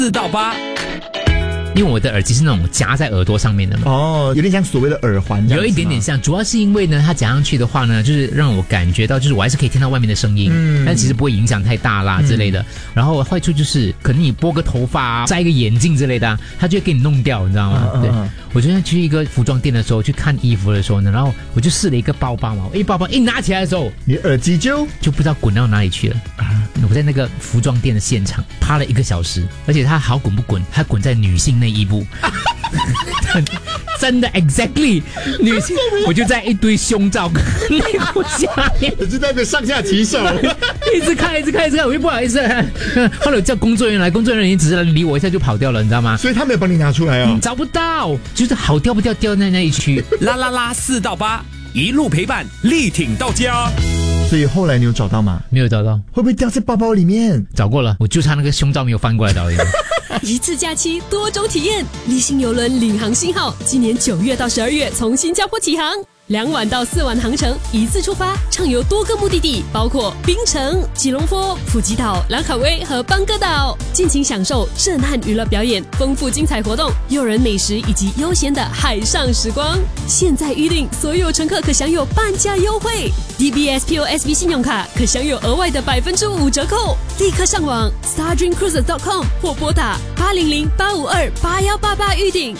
4到8。 因为我的耳机是那种夹在耳朵上面的嘛， 哦，有点像所谓的耳环这样子吗， 有一点点像，主要是因为呢，它夹上去的话呢，就是让我感觉到，就是我还是可以听到外面的声音，但其实不会影响太大啦之类的。然后坏处就是，可能你拨个头发啊，摘一个眼镜之类的，它就会给你弄掉，你知道吗？对，我昨天去一个服装店的时候，去看衣服的时候呢，然后我就试了一个包包嘛，包包一拿起来的时候， 你耳机就不知道滚到哪里去了。我在那个服装店的现场趴了1个小时，而且它好滚不滚，它滚在女性内衣部。真的 exactly 女性，我就在一堆胸罩跟内裤下面， 就在那边上下其手， 一直看，我又不好意思。后来我叫工作人员来，工作人员只是理我一下就跑掉了，你知道吗？ 所以他没有帮你拿出来哦， 找不到，就是好掉不掉，掉在那一区。 啦啦啦4到8，一路陪伴，力挺到家。 所以后来你有找到吗？ 没有找到， 会不会掉在包包里面？ 找过了，我就差那个胸罩没有翻过来而已。 一次假期，多种体验，立新邮轮领航信号，今年9月到12月从新加坡起航，2晚到4晚航程，一次出发，畅游多个目的地，包括槟城、吉隆坡、普吉岛、兰卡威和邦哥岛，尽情享受震撼娱乐表演、丰富精彩活动、诱人美食以及悠闲的海上时光。现在预订，所有乘客可享有半价优惠 ，DBS POSB 信用卡可享有额外的5%折扣。立刻上网 stardreamcruises.com 或拨打800-852-8188预订。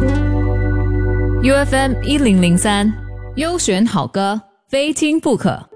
UFM 1003，优选好歌，非听不可。